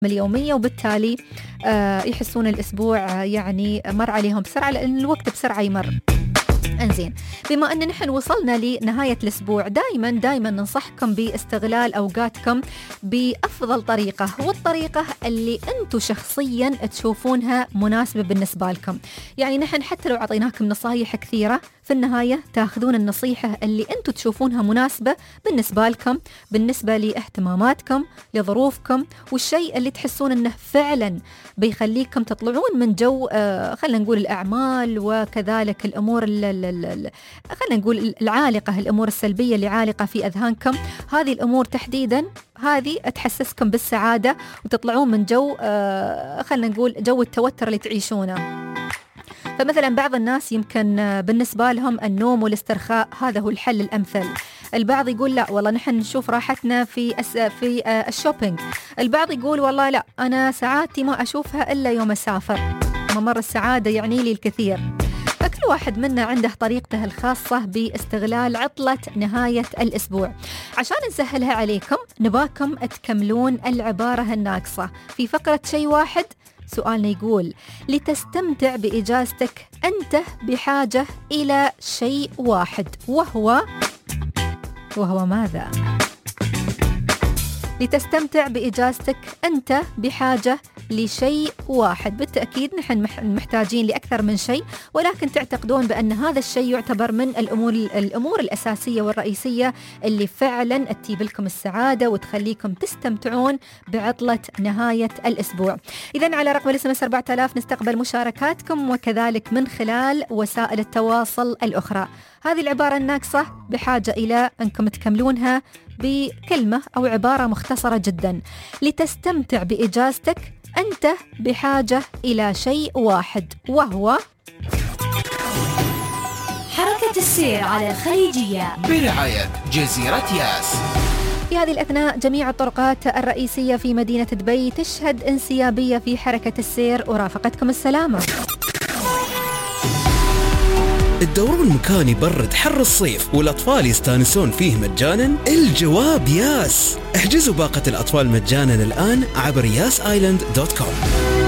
اليومية، وبالتالي يحسون الأسبوع يعني مر عليهم بسرعة لأن الوقت بسرعة يمر. انزين، بما أن نحن وصلنا لنهاية الأسبوع، دائما ننصحكم باستغلال أوقاتكم بأفضل طريقة، والطريقة اللي أنتم شخصيا تشوفونها مناسبة بالنسبة لكم. يعني نحن حتى لو عطيناكم نصايح كثيرة، في النهاية تاخذون النصيحة اللي أنتم تشوفونها مناسبة بالنسبة لكم، بالنسبة لاهتماماتكم، لظروفكم، والشيء اللي تحسون أنه فعلا بيخليكم تطلعون من جو خلينا نقول الأعمال، وكذلك الأمور خلينا نقول العالقة، الأمور السلبية اللي عالقة في أذهانكم. هذه الأمور تحديدا هذه تحسسكم بالسعادة، وتطلعون من جو خلينا نقول جو التوتر اللي تعيشونه. فمثلا بعض الناس يمكن بالنسبة لهم النوم والاسترخاء هذا هو الحل الأمثل. البعض يقول لا والله نحن نشوف راحتنا في الشوبينج. البعض يقول والله لا، أنا سعادتي ما أشوفها إلا يوم أسافر، ممر السعادة يعني لي الكثير. فكل واحد منا عنده طريقته الخاصة باستغلال عطلة نهاية الأسبوع. عشان نسهلها عليكم نباكم تكملون العبارة الناقصة في فقرة شيء واحد. سؤالنا يقول: لتستمتع بإجازتك أنت بحاجة إلى شيء واحد، وهو ماذا؟ لتستمتع بإجازتك أنت بحاجة لشيء واحد. بالتأكيد نحن محتاجين لأكثر من شيء، ولكن تعتقدون بأن هذا الشيء يعتبر من الأمور الأساسية والرئيسية اللي فعلا تجيب لكم السعادة وتخليكم تستمتعون بعطلة نهاية الأسبوع. إذن على رقم الSMS 4000 نستقبل مشاركاتكم، وكذلك من خلال وسائل التواصل الأخرى. هذه العبارة الناقصة بحاجة إلى أنكم تكملونها بكلمة أو عبارة مختصرة جدا. لتستمتع بإجازتك أنت بحاجة إلى شيء واحد، وهو حركة السير على الخليجية برعاية جزيرة ياس. في هذه الأثناء جميع الطرقات الرئيسية في مدينة دبي تشهد انسيابية في حركة السير، ورافقتكم السلامة. الدورون مكان يبرد حر الصيف والأطفال يستانسون فيه مجانا؟ الجواب ياس. احجزوا باقة الأطفال مجانا الآن عبر yasisland.com.